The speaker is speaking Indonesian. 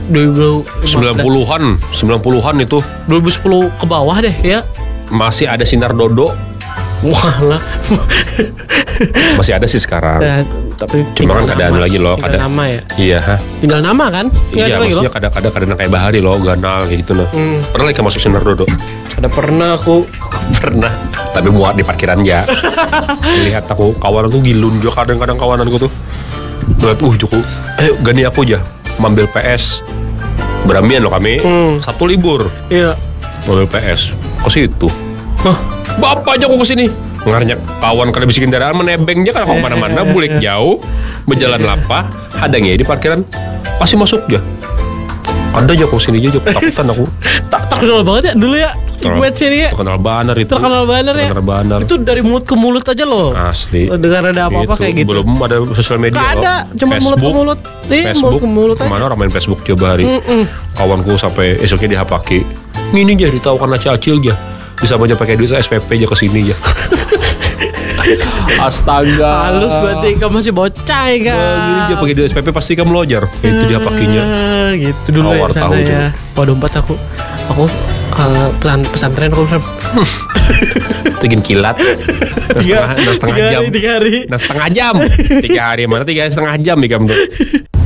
90-an itu. 2010 ke bawah deh ya. Masih ada sinar Dodo. Wah lah. Masih ada sih sekarang. Ya, tapi Cuma kan keadaan lagi loh, tinggal nama ya. Iya, Tinggal nama kan? Nggak iya, ada lagi maksudnya loh. kadang-kadang kayak Bahari loh, Ganal kayak gitu nah. Pernah lagi masuk sinar Dodo? Ada pernah aku. Pernah. Tapi muat di parkiran ya. Lihat aku kawanan tuh gilun juga kadang-kadang kawananku tuh. Lihat Joko, ayo gani aku aja mambil PS. Beramian loh kami. Sabtu libur. Iya. Mambil PS ke situ. Bapak aja aku kesini. Ngarnya kawan kada bisikin kendaraan menebengnya kan aku kemana-mana bulik jauh berjalan lapa hadangnya di parkiran pasti masuk aja. Ada aja aku sini aja takutan aku. Tak terkenal banget ya dulu ya. Buat sini ya. Terkenal banner itu. Terkenal banner ya. Terkenal banner. Itu dari mulut ke mulut aja loh. Asli. Dengar ada apa-apa kayak gitu. Belum ada sosial media Gak loh. ada, cuma mulut ke mulut. Facebook. Mulut ke mulut aja. Kemana orang main Facebook coba hari. Kawanku sampai esoknya dihapaki. Ngini aja ditahu karena acil aja. Bisa banyak pakai duit SPP aja kesini aja. Astaga. Halus berarti kamu masih bocah ya kan. Gini aja pakai duit SPP pasti kamu lojar. Itu dia pakinya. Gitu dulu Awar ya tahu sana juga. ya. Wah dompet aku pesantren aku kan. Bikin kilat. Setengah jam. 3 hari. Nah setengah jam. 3 hari mana 3,5 jam nih kamu tuh.